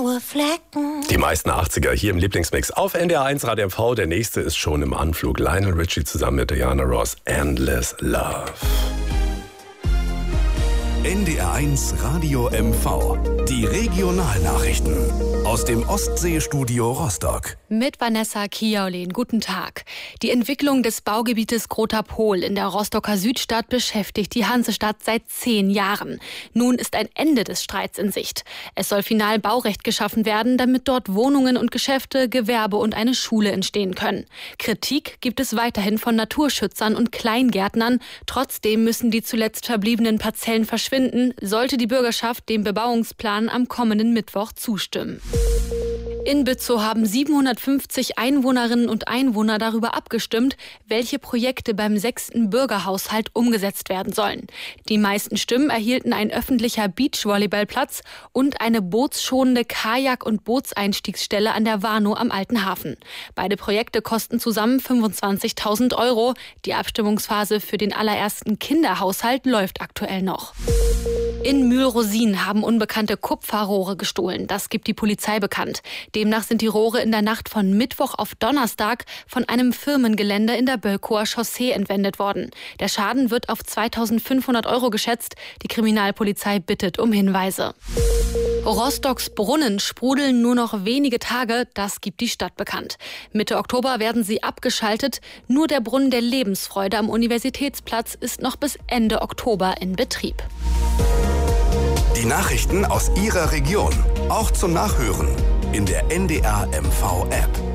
Die meisten 80er hier im Lieblingsmix auf NDR 1 Radio MV. Der nächste ist schon im Anflug. Lionel Richie zusammen mit Diana Ross. Endless Love. NDR 1 Radio MV. Die Regionalnachrichten aus dem Ostseestudio Rostock. Mit Vanessa Kiaulin. Guten Tag. Die Entwicklung des Baugebietes Großer Pol in der Rostocker Südstadt beschäftigt die Hansestadt seit 10 Jahren. Nun ist ein Ende des Streits in Sicht. Es soll final Baurecht geschaffen werden, damit dort Wohnungen und Geschäfte, Gewerbe und eine Schule entstehen können. Kritik gibt es weiterhin von Naturschützern und Kleingärtnern. Trotzdem müssen die zuletzt verbliebenen Parzellen verschwinden, sollte die Bürgerschaft dem Bebauungsplan am kommenden Mittwoch zustimmen. In Bützow haben 750 Einwohnerinnen und Einwohner darüber abgestimmt, welche Projekte beim 6. Bürgerhaushalt umgesetzt werden sollen. Die meisten Stimmen erhielten ein öffentlicher Beachvolleyballplatz und eine bootsschonende Kajak- und Bootseinstiegsstelle an der Warnow am Alten Hafen. Beide Projekte kosten zusammen 25.000 €. Die Abstimmungsphase für den allerersten Kinderhaushalt läuft aktuell noch. In Mühlrosin haben Unbekannte Kupferrohre gestohlen. Das gibt die Polizei bekannt. Demnach sind die Rohre in der Nacht von Mittwoch auf Donnerstag von einem Firmengelände in der Bölkower Chaussee entwendet worden. Der Schaden wird auf 2.500 € geschätzt. Die Kriminalpolizei bittet um Hinweise. Rostocks Brunnen sprudeln nur noch wenige Tage, das gibt die Stadt bekannt. Mitte Oktober werden sie abgeschaltet. Nur der Brunnen der Lebensfreude am Universitätsplatz ist noch bis Ende Oktober in Betrieb. Die Nachrichten aus Ihrer Region, auch zum Nachhören in der NDR MV App.